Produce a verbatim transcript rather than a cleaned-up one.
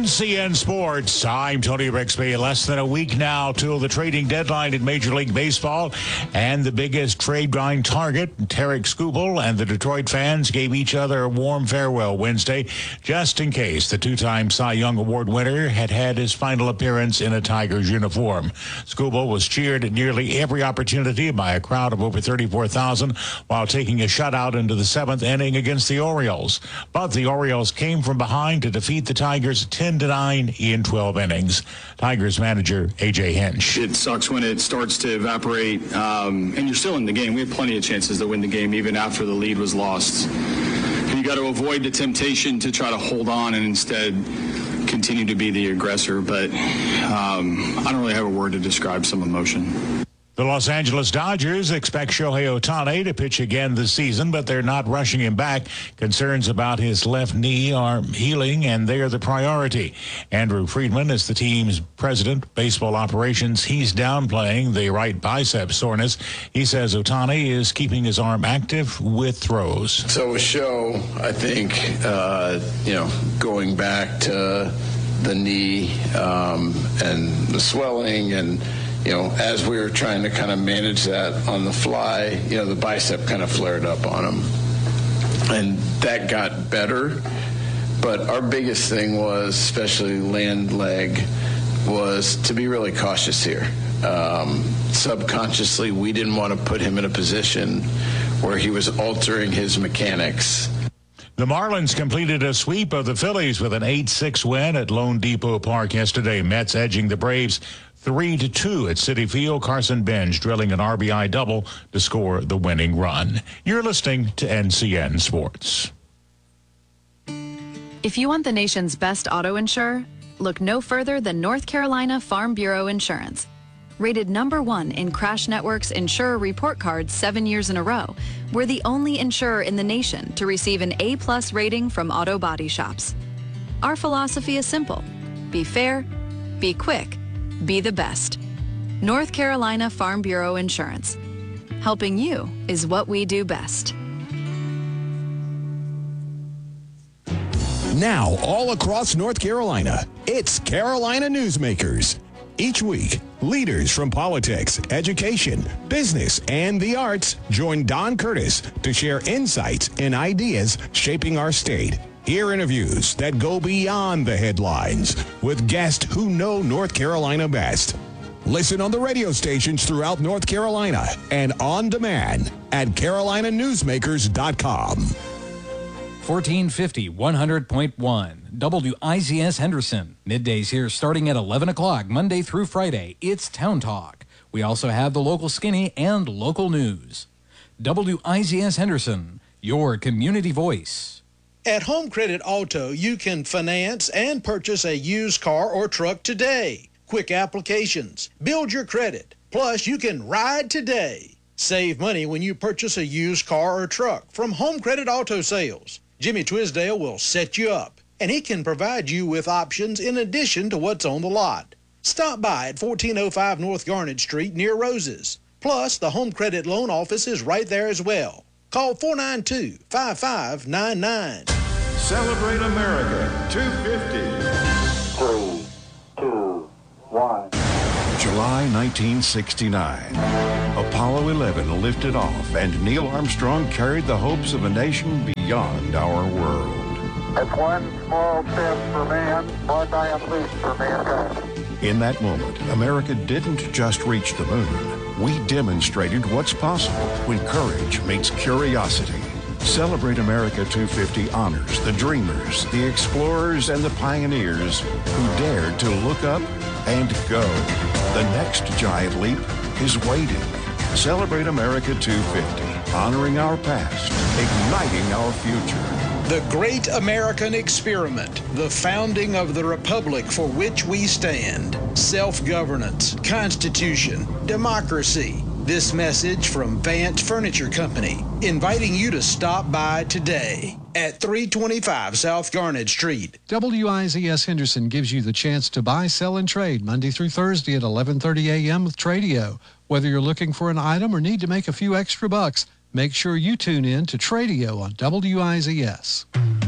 N C N Sports, I'm Tony Rixby. Less than a week now till the trading deadline in Major League Baseball, and the biggest trade line target, Tarik Skubal, and the Detroit fans gave each other a warm farewell Wednesday, just in case the two-time Cy Young Award winner had had his final appearance in a Tigers uniform. Skubal was cheered at nearly every opportunity by a crowd of over thirty-four thousand while taking a shutout into the seventh inning against the Orioles. But the Orioles came from behind to defeat the Tigers ten to nine in twelve innings. Tigers manager A J Hinch. It sucks when it starts to evaporate, um, and you're still in the game. We had plenty of chances to win the game even after the lead was lost. And you got to avoid the temptation to try to hold on and instead continue to be the aggressor. But um, I don't really have a word to describe some emotion. The Los Angeles Dodgers expect Shohei Ohtani to pitch again this season, but they're not rushing him back. Concerns about his left knee are healing, and they're the priority. Andrew Friedman is the team's president, baseball operations. He's downplaying the right bicep soreness. He says Ohtani is keeping his arm active with throws. So with Show, I think, uh, you know, going back to the knee um, and the swelling and, you know, as we were trying to kind of manage that on the fly, you know, the bicep kind of flared up on him. And that got better. But our biggest thing was, especially land leg, was to be really cautious here. Um, subconsciously, we didn't want to put him in a position where he was altering his mechanics. The Marlins completed a sweep of the Phillies with an eight six win at Lone Depot Park yesterday. Mets edging the Braves three to two at Citi Field. Carson Bench drilling an R B I double to score the winning run. You're listening to N C N Sports. If you want the nation's best auto insurer, look no further than North Carolina Farm Bureau Insurance. Rated number one in Crash Network's Insurer Report Card seven years in a row, we're the only insurer in the nation to receive an A-plus rating from auto body shops. Our philosophy is simple. Be fair, be quick, be the best. North Carolina Farm Bureau Insurance. Helping you is what we do best. Now, all across North Carolina, it's Carolina Newsmakers. Each week, leaders from politics, education, business, and the arts join Don Curtis to share insights and ideas shaping our state. Hear interviews that go beyond the headlines with guests who know North Carolina best. Listen on the radio stations throughout North Carolina and on demand at carolina newsmakers dot com. fourteen fifty, one hundred point one. W I Z S Henderson. Middays here starting at eleven o'clock, Monday through Friday. It's Town Talk. We also have the local skinny and local news. W I Z S Henderson, your community voice. At Home Credit Auto, you can finance and purchase a used car or truck today. Quick applications. Build your credit. Plus, you can ride today. Save money when you purchase a used car or truck from Home Credit Auto Sales. Jimmy Twisdale will set you up, and he can provide you with options in addition to what's on the lot. Stop by at fourteen oh five North Garnet Street near Roses. Plus, the Home Credit Loan Office is right there as well. Call four nine two, five five nine nine. Celebrate America two fifty. Three, two, one. July nineteen sixty-nine. Apollo eleven lifted off, and Neil Armstrong carried the hopes of a nation beyond our world. It's one small step for man, one giant leap for mankind. In that moment, America didn't just reach the moon. We demonstrated what's possible when courage meets curiosity. Celebrate America two fifty honors the dreamers, the explorers, and the pioneers who dared to look up and go. The next giant leap is waiting. Celebrate America two fifty, honoring our past, igniting our future. The Great American Experiment, the founding of the republic for which we stand. Self-governance, Constitution, democracy. This message from Vance Furniture Company, inviting you to stop by today at three twenty-five South Garnet Street. W I Z S Henderson gives you the chance to buy, sell, and trade Monday through Thursday at eleven thirty a.m. with Tradio. Whether you're looking for an item or need to make a few extra bucks, make sure you tune in to Tradio on W I Z S.